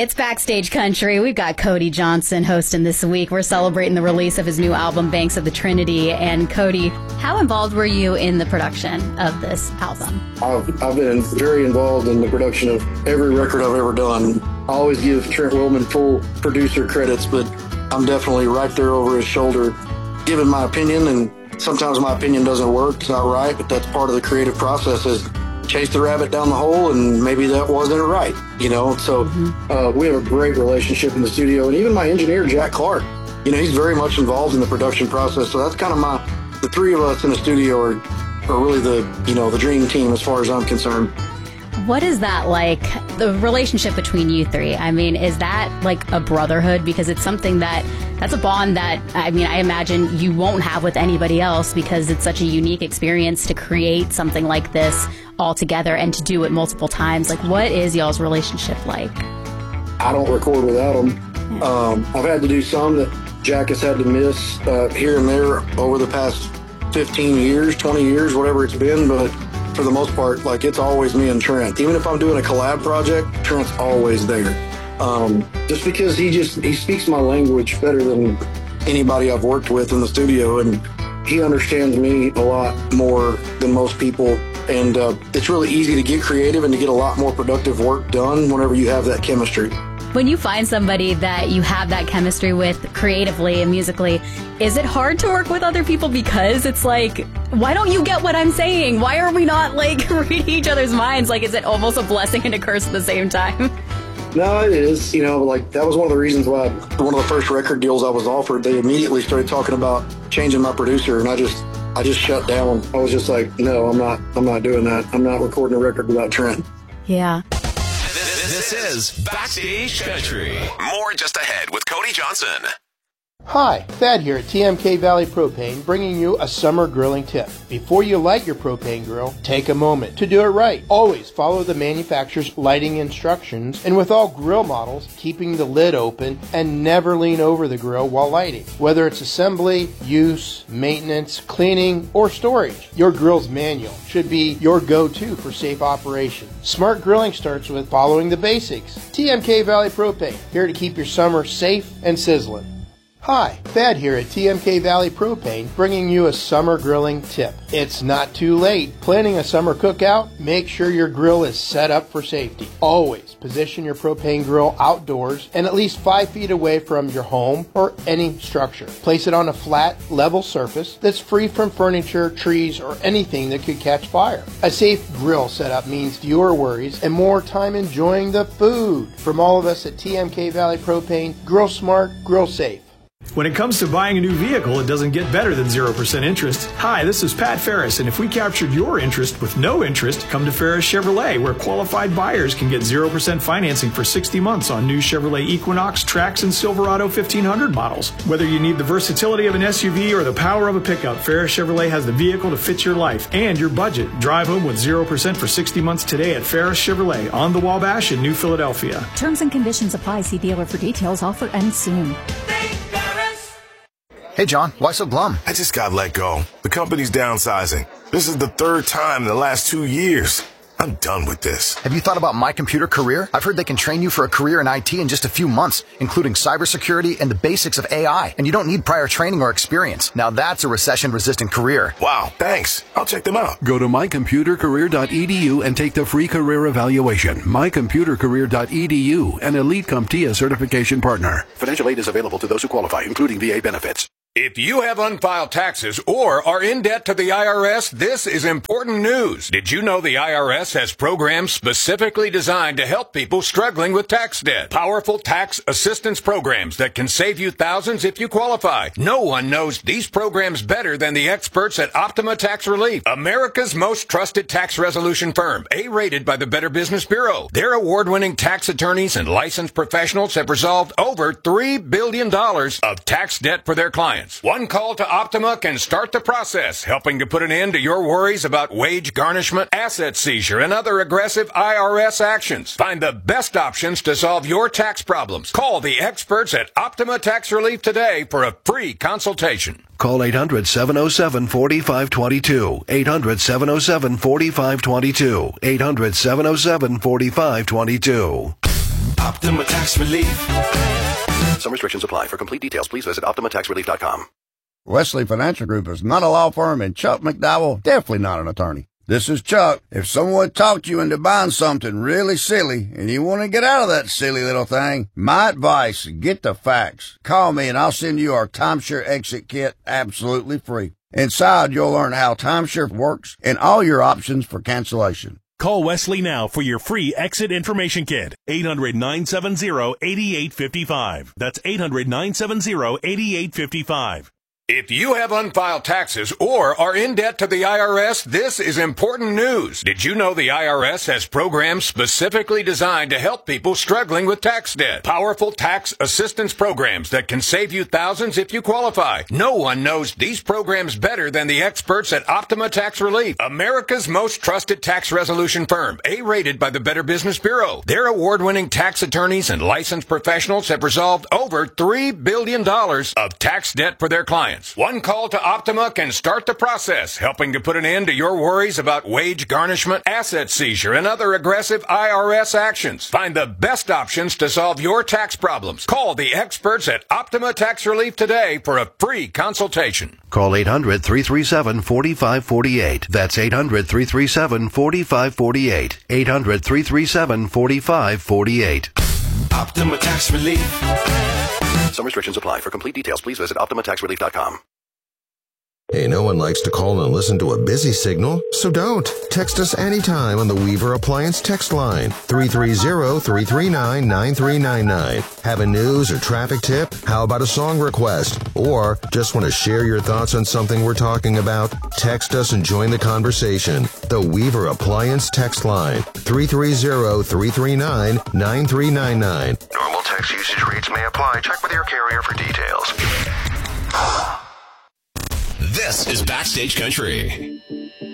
It's Backstage Country. We've got Cody Johnson hosting this week. We're celebrating the release of his new album, Banks of the Trinity. And Cody, how involved were you in the production of this album? I've been very involved in the production of every record I've ever done. I always give Trent Willman full producer credits, but I'm definitely right there over his shoulder, giving my opinion. And sometimes my opinion doesn't work. It's not right, but that's part of the creative process, is chase the rabbit down the hole, and maybe that wasn't right, you know? So we have a great relationship in the studio, and even my engineer, Jack Clark, you know, he's very much involved in the production process. So that's kind of the three of us in the studio are really the dream team as far as I'm concerned. What is that like, the relationship between you three? I mean, is that like a brotherhood? Because it's something that's a bond that, I mean, I imagine you won't have with anybody else, because it's such a unique experience to create something like this all together and to do it multiple times. Like, what is y'all's relationship like? I don't record without him. I've had to do some that Jack has had to miss here and there over the past 15 years, 20 years, whatever it's been, but for the most part, like, it's always me and Trent. Even if I'm doing a collab project, Trent's always there. Just because he speaks my language better than anybody I've worked with in the studio, and he understands me a lot more than most people. And it's really easy to get creative and to get a lot more productive work done whenever you have that chemistry. When you find somebody that you have that chemistry with creatively and musically, is it hard to work with other people? Because it's like, why don't you get what I'm saying? Why are we not like reading each other's minds? Like, is it almost a blessing and a curse at the same time? No, it is. You know, like, that was one of the reasons why one of the first record deals I was offered, they immediately started talking about changing my producer, and I just shut down. I was just like, no, I'm not doing that. I'm not recording a record without Trent. Yeah. This is Backstage Country. More just ahead with Cody Johnson. Hi, Thad here at TMK Valley Propane, bringing you a summer grilling tip. Before you light your propane grill, take a moment to do it right. Always follow the manufacturer's lighting instructions, and with all grill models, keeping the lid open and never lean over the grill while lighting. Whether it's assembly, use, maintenance, cleaning, or storage, your grill's manual should be your go-to for safe operation. Smart grilling starts with following the basics. TMK Valley Propane, here to keep your summer safe and sizzling. Hi, Thad here at TMK Valley Propane, bringing you a summer grilling tip. It's not too late. Planning a summer cookout? Make sure your grill is set up for safety. Always position your propane grill outdoors and at least 5 feet away from your home or any structure. Place it on a flat, level surface that's free from furniture, trees, or anything that could catch fire. A safe grill setup means fewer worries and more time enjoying the food. From all of us at TMK Valley Propane, grill smart, grill safe. When it comes to buying a new vehicle, it doesn't get better than 0% interest. Hi, this is Pat Ferris, and if we captured your interest with no interest, come to Ferris Chevrolet, where qualified buyers can get 0% financing for 60 months on new Chevrolet Equinox, Trax, and Silverado 1500 models. Whether you need the versatility of an SUV or the power of a pickup, Ferris Chevrolet has the vehicle to fit your life and your budget. Drive home with 0% for 60 months today at Ferris Chevrolet on the Wabash in New Philadelphia. Terms and conditions apply. See dealer for details. Offer ends soon. Hey, John, why so glum? I just got let go. The company's downsizing. This is the third time in the last 2 years. I'm done with this. Have you thought about My Computer Career? I've heard they can train you for a career in IT in just a few months, including cybersecurity and the basics of AI. And you don't need prior training or experience. Now that's a recession-resistant career. Wow, thanks. I'll check them out. Go to mycomputercareer.edu and take the free career evaluation. mycomputercareer.edu, an Elite CompTIA certification partner. Financial aid is available to those who qualify, including VA benefits. If you have unfiled taxes or are in debt to the IRS, this is important news. Did you know the IRS has programs specifically designed to help people struggling with tax debt? Powerful tax assistance programs that can save you thousands if you qualify. No one knows these programs better than the experts at Optima Tax Relief, America's most trusted tax resolution firm, A-rated by the Better Business Bureau. Their award-winning tax attorneys and licensed professionals have resolved over $3 billion of tax debt for their clients. One call to Optima can start the process, helping to put an end to your worries about wage garnishment, asset seizure, and other aggressive IRS actions. Find the best options to solve your tax problems. Call the experts at Optima Tax Relief today for a free consultation. Call 800-707-4522. 800-707-4522. 800-707-4522. Optima Tax Relief. Some restrictions apply. For complete details, please visit OptimaTaxRelief.com. Wesley Financial Group is not a law firm, and Chuck McDowell definitely not an attorney. This is Chuck. If someone talked you into buying something really silly and you want to get out of that silly little thing, my advice, get the facts. Call me and I'll send you our timeshare exit kit absolutely free. Inside, you'll learn how timeshare works and all your options for cancellation. Call Wesley now for your free exit information kit. 800-970-8855. That's 800-970-8855. If you have unfiled taxes or are in debt to the IRS, this is important news. Did you know the IRS has programs specifically designed to help people struggling with tax debt? Powerful tax assistance programs that can save you thousands if you qualify. No one knows these programs better than the experts at Optima Tax Relief, America's most trusted tax resolution firm, A-rated by the Better Business Bureau. Their award-winning tax attorneys and licensed professionals have resolved over $3 billion of tax debt for their clients. One call to Optima can start the process, helping to put an end to your worries about wage garnishment, asset seizure, and other aggressive IRS actions. Find the best options to solve your tax problems. Call the experts at Optima Tax Relief today for a free consultation. Call 800-337-4548. That's 800-337-4548. 800-337-4548. Optima Tax Relief. Some restrictions apply. For complete details, please visit OptimaTaxRelief.com. Hey, no one likes to call and listen to a busy signal, so don't. Text us anytime on the Weaver Appliance text line, 330-339-9399. Have a news or traffic tip? How about a song request? Or just want to share your thoughts on something we're talking about? Text us and join the conversation. The Weaver Appliance text line, 330-339-9399. Normal text usage rates may apply. Check with your carrier for details. This is Backstage Country.